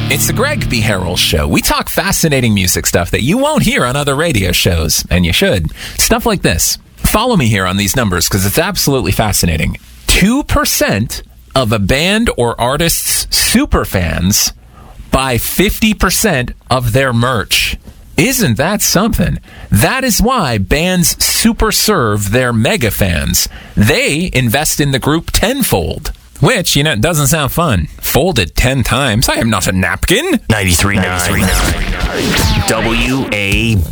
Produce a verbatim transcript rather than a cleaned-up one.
It's the Greg B. Harrell Show. We talk fascinating music stuff that you won't hear on other radio shows, and you should. Stuff like this. Follow me here on these numbers because it's absolutely fascinating. two percent of a band or artist's superfans buy fifty percent of their merch. Isn't that something? That is why bands super serve their mega fans. They invest in the group tenfold. Which, you know, doesn't sound fun. Folded ten times. I am not a napkin. ninety-three point nine W A